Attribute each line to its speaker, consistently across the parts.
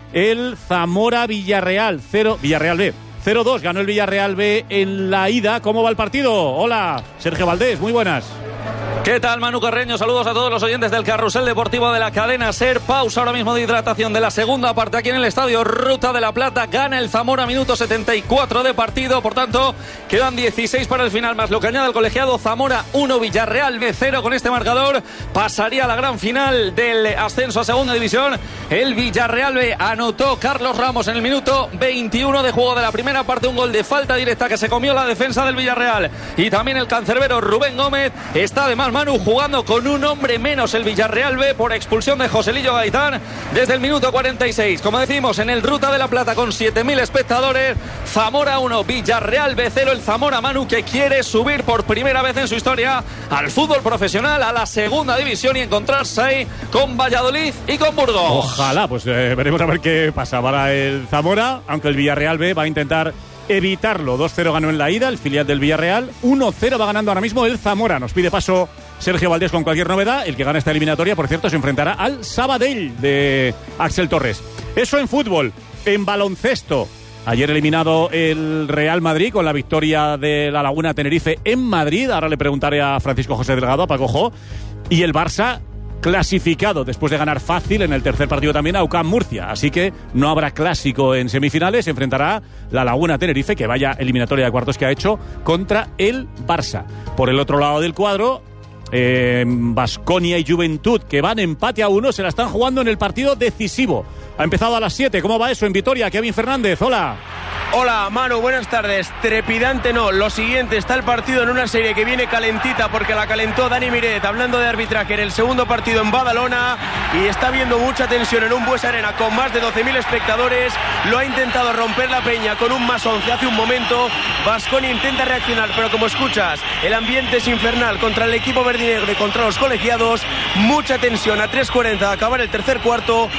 Speaker 1: el Zamora-Villarreal. Villarreal B. 0-2, ganó el Villarreal B en la ida. ¿Cómo va el partido? Hola, Sergio Valdés, muy buenas.
Speaker 2: ¿Qué tal, Manu Carreño? Saludos a todos los oyentes del Carrusel Deportivo de la cadena SER. Pausa ahora mismo de hidratación de la segunda parte aquí en el Estadio Ruta de la Plata. Gana el Zamora, minuto 74 de partido. Por tanto, quedan 16 para el final, más lo que añade el colegiado. Zamora 1, Villarreal B 0. Con este marcador pasaría a la gran final del ascenso a segunda división. El Villarreal B anotó Carlos Ramos en el minuto 21 de juego de la primera parte. Un gol de falta directa que se comió la defensa del Villarreal. Y también el cancerbero Rubén Gómez está además, Manu, jugando con un hombre menos el Villarreal B por expulsión de Joselillo Gaitán desde el minuto 46. Como decimos, en el Ruta de la Plata con 7.000 espectadores. Zamora 1, Villarreal B 0. El Zamora, Manu, que quiere subir por primera vez en su historia al fútbol profesional, a la segunda división, y encontrarse ahí con Valladolid y con Burgos.
Speaker 1: Ojalá, pues veremos a ver qué pasa para el Zamora, aunque el Villarreal B va a intentar evitarlo. 2-0 ganó en la ida el filial del Villarreal. 1-0 va ganando ahora mismo el Zamora. Nos pide paso Sergio Valdés con cualquier novedad. El que gana esta eliminatoria, por cierto, se enfrentará al Sabadell de Axel Torres. Eso en fútbol. En baloncesto, ayer eliminado el Real Madrid con la victoria de La Laguna Tenerife en Madrid. Ahora le preguntaré a Francisco José Delgado, a Paco Jo. Y el Barça clasificado después de ganar fácil en el tercer partido también a UCAM Murcia, así que no habrá clásico en semifinales. Se enfrentará La Laguna Tenerife, que vaya eliminatoria de cuartos que ha hecho, contra el Barça. Por el otro lado del cuadro, Baskonia y Juventud, que van empate a 1, se la están jugando en el partido decisivo. Ha empezado a las 7. ¿Cómo va eso en Vitoria? Kevin Fernández, hola.
Speaker 3: Hola, Manu, buenas tardes. Trepidante no, lo siguiente, está el partido en una serie que viene calentita porque la calentó Dani Miret, hablando de arbitraje, en el segundo partido en Badalona, y está habiendo mucha tensión en un Buesa Arena con más de 12.000 espectadores. Lo ha intentado romper la Peña con un +11 hace un momento. Baskonia intenta reaccionar, pero como escuchas, el ambiente es infernal contra el equipo verdinegro y contra los colegiados. Mucha tensión a 3:40 de acabar el tercer cuarto.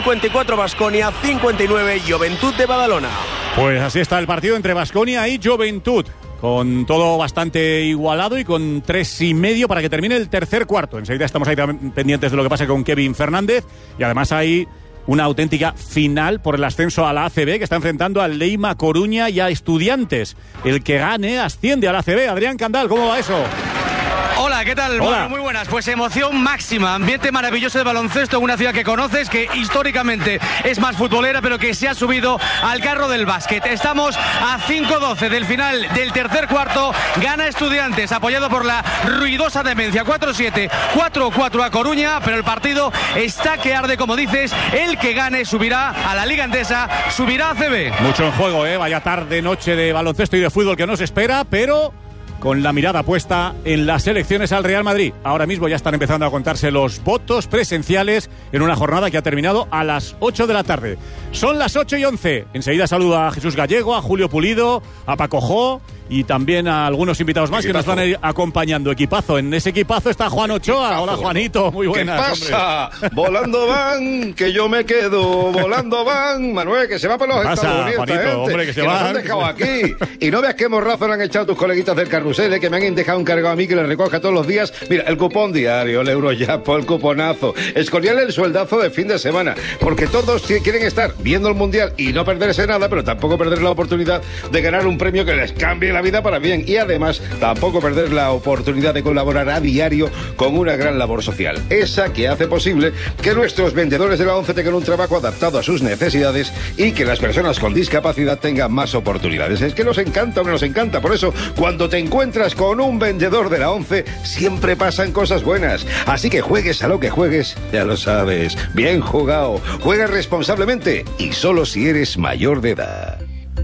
Speaker 3: 54 Baskonia, 59 Juventud de Badalona.
Speaker 1: Pues así está el partido entre Baskonia y Juventud, con todo bastante igualado y con 3,5 para que termine el tercer cuarto. Enseguida estamos ahí pendientes de lo que pase con Kevin Fernández, y además hay una auténtica final por el ascenso a la ACB, que está enfrentando al Leima Coruña y a Estudiantes. El que gane asciende a la ACB. Adrián Candal, ¿cómo va eso?
Speaker 4: Hola, ¿qué tal?
Speaker 1: Hola.
Speaker 4: Bueno, muy buenas. Pues emoción máxima, ambiente maravilloso de baloncesto en una ciudad que conoces, que históricamente es más futbolera, pero que se ha subido al carro del básquet. Estamos a 5:12 del final del tercer cuarto. Gana Estudiantes, apoyado por la ruidosa Demencia. 4-7, 4-4 a Coruña, pero el partido está que arde, como dices. El que gane subirá a la Liga Endesa, subirá a CB.
Speaker 1: Mucho en juego, vaya tarde, noche de baloncesto y de fútbol que nos espera, pero con la mirada puesta en las elecciones al Real Madrid. Ahora mismo ya están empezando a contarse los votos presenciales en una jornada que ha terminado a las 8 de la tarde. Son las 8:11. Enseguida saludo a Jesús Gallego, a Julio Pulido, a Paco Jo y también a algunos invitados más que nos van a ir acompañando. Equipazo. En ese equipazo está Juan Ochoa. Equipazo. Hola, Juanito. Muy buenas.
Speaker 5: ¿Qué pasa? Hombre. Volando van, que yo me quedo. Volando van. Manuel, que se va por los Estados Unidos.
Speaker 1: Juanito, hombre, que se va.
Speaker 5: Nos han dejado aquí. Y no veas qué morrazo le han echado tus coleguitas del Carrusel, que me han dejado encargado a mí que le recoja todos los días. Mira, el cupón diario, el Eurojapo, el cuponazo. Escorial el sueldazo de fin de semana. Porque todos quieren estar viendo el Mundial y no perderse nada, pero tampoco perder la oportunidad de ganar un premio que les cambie la vida para bien. Y además, tampoco perder la oportunidad de colaborar a diario con una gran labor social. Esa que hace posible que nuestros vendedores de la ONCE tengan un trabajo adaptado a sus necesidades y que las personas con discapacidad tengan más oportunidades. Es que nos encanta, nos encanta. Por eso, cuando te encuentras con un vendedor de la ONCE, siempre pasan cosas buenas. Así que juegues a lo que juegues, ya lo sabes. Bien jugado. Juega responsablemente y solo si eres mayor de edad.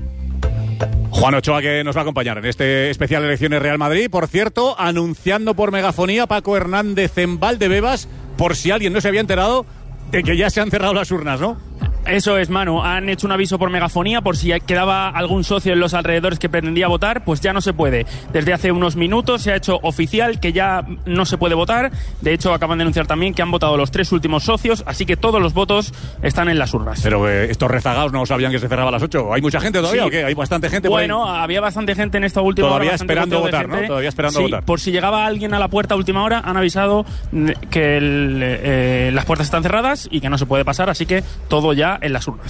Speaker 1: Juan Ochoa, que nos va a acompañar en este especial Elecciones Real Madrid. Por cierto, anunciando por megafonía Paco Hernández en Valdebebas, por si alguien no se había enterado de que ya se han cerrado las urnas, ¿no?
Speaker 6: Eso es, Manu. Han hecho un aviso por megafonía por si quedaba algún socio en los alrededores que pretendía votar, pues ya no se puede. Desde hace unos minutos se ha hecho oficial que ya no se puede votar. De hecho, acaban de anunciar también que han votado los 3 últimos socios, así que todos los votos están en las urnas.
Speaker 1: Pero estos rezagados no sabían que se cerraba a las 8. ¿Hay mucha gente todavía o qué? ¿Hay bastante gente?
Speaker 6: Bueno, había bastante gente en esta última hora.
Speaker 1: Todavía esperando votar, ¿no? Todavía esperando votar.
Speaker 6: Por si llegaba alguien a la puerta a última hora, han avisado que las puertas están cerradas y que no se puede pasar, así que todo ya en las urnas.